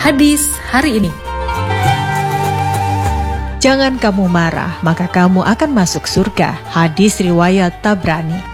hadis hari ini. Jangan kamu marah, maka kamu akan masuk surga. Hadis riwayat Tabrani.